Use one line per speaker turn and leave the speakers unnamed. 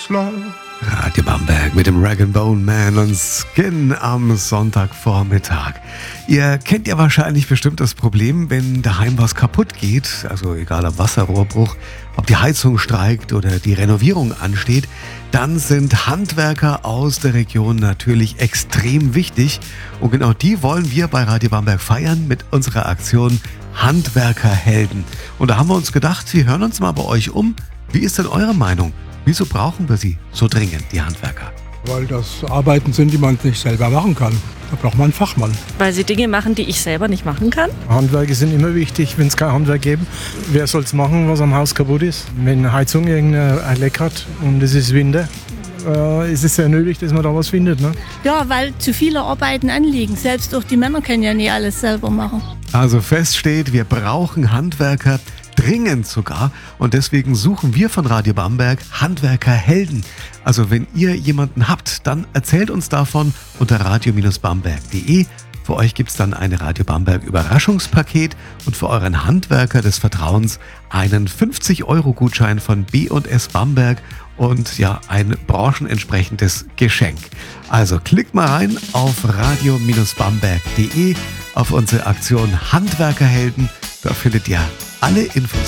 love.
Radio Bamberg mit dem Rag & Bone Man und Skin am Sonntagvormittag. Ihr kennt ja wahrscheinlich bestimmt das Problem, wenn daheim was kaputt geht, also egal ob Wasserrohrbruch, ob die Heizung streikt oder die Renovierung ansteht, dann sind Handwerker aus der Region natürlich extrem wichtig. Und genau die wollen wir bei Radio Bamberg feiern mit unserer Aktion Handwerkerhelden. Und da haben wir uns gedacht, wir hören uns mal bei euch um. Wie ist denn eure Meinung? Wieso brauchen wir sie so dringend, die Handwerker?
Weil das Arbeiten sind, die man nicht selber machen kann. Da braucht man einen Fachmann.
Weil sie Dinge machen, die ich selber nicht machen kann.
Handwerker sind immer wichtig, wenn es kein Handwerk gäbe. Wer soll es machen, was am Haus kaputt ist? Wenn eine Heizung irgendein Leck hat und es ist Winter, ist es sehr nötig, dass man da was findet. Ne?
Ja, weil zu viele Arbeiten anliegen. Selbst auch die Männer können ja nicht alles selber machen.
Also fest steht, wir brauchen Handwerker, dringend sogar. Und deswegen suchen wir von Radio Bamberg Handwerkerhelden. Also wenn ihr jemanden habt, dann erzählt uns davon unter radio-bamberg.de. Für euch gibt es dann ein Radio Bamberg Überraschungspaket und für euren Handwerker des Vertrauens einen 50-Euro-Gutschein von B&S Bamberg und ja, ein branchenentsprechendes Geschenk. Also klickt mal rein auf radio-bamberg.de auf unsere Aktion Handwerkerhelden. Da findet ihr alle Infos.